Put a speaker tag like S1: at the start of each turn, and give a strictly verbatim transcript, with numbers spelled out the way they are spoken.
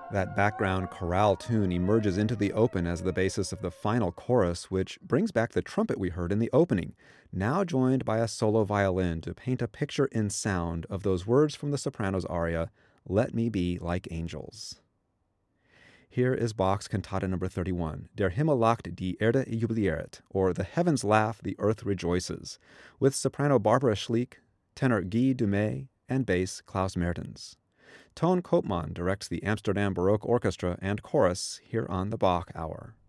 S1: That background chorale tune emerges into the open as the basis of the final chorus, which brings back the trumpet we heard in the opening, now joined by a solo violin to paint a picture in sound of those words from the soprano's aria, "Let me be like angels." Here is Bach's Cantata number thirty-one, Der Himmel lacht, die Erde jubiliert, or The Heavens Laugh, the Earth Rejoices, with soprano Barbara Schlick, tenor Guy Dumay, and bass Klaus Mertens. Toon Koopman directs the Amsterdam Baroque Orchestra and chorus here on the Bach Hour.